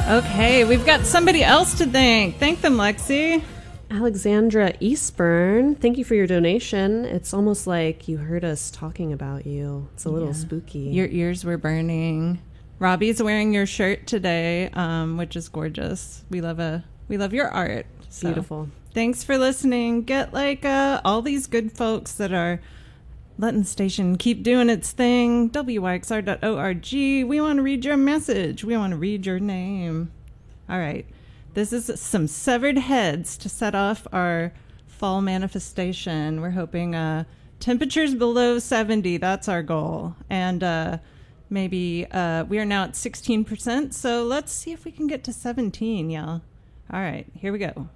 Okay, we've got somebody else to thank. Thank them, Lexi. Alexandra Eastburn, thank you for your donation. It's almost like you heard us talking about you. It's a little spooky. Your ears were burning. Robbie's wearing your shirt today, which is gorgeous. We love your art. So, beautiful. Thanks for listening. Get all these good folks that are letting the station keep doing its thing. WYXR.org. We want to read your message. We want to read your name. All right. This is some severed heads to set off our fall manifestation. We're hoping temperatures below 70. That's our goal. And maybe we are now at 16%. So let's see if we can get to 17, y'all. All right, here we go.